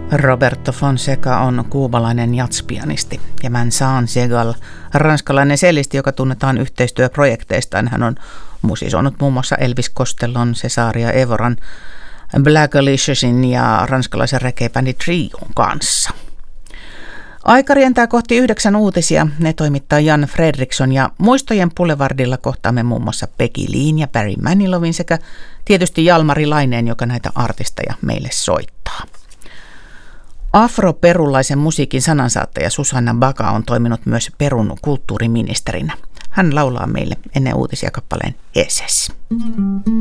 Roberto Fonseca on kuubalainen jatspianisti ja Vincent Segal, ranskalainen sellisti, joka tunnetaan yhteistyöprojekteistaan. Hän on musisoinut muun muassa Elvis Costellon, Cesaria Evoran, Blackaliciousin ja ranskalaisen reggae-bändi Trion kanssa. Aika rientää kohti 9 uutisia. Ne toimittaa Jan Fredriksson ja Muistojen Boulevardilla kohtaamme muun muassa Peggy Leen ja Barry Manilowin sekä tietysti Jalmari Laineen, joka näitä artisteja meille soittaa. Afroperulaisen musiikin sanansaattaja Susanna Baga on toiminut myös Perun kulttuuriministerinä. Hän laulaa meille ennen uutisia kappaleen Eses.